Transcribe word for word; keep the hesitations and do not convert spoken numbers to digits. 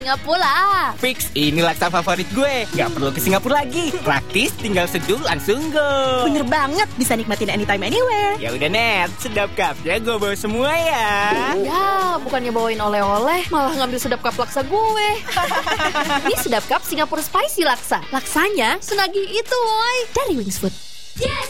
Singapura. Fix, ini laksa favorit gue. Gak perlu ke Singapura lagi. Praktis, tinggal seduh langsung go. Bener banget, bisa nikmatin anytime anywhere. Ya udah Net, sedap cupnya gue bawa semua ya. Ya, bukannya bawain oleh-oleh, malah ngambil sedap cup laksa gue. Ini sedap cup Singapura Spicy Laksa. Laksanya senagih itu, woy. Dari Wings Food. Yes!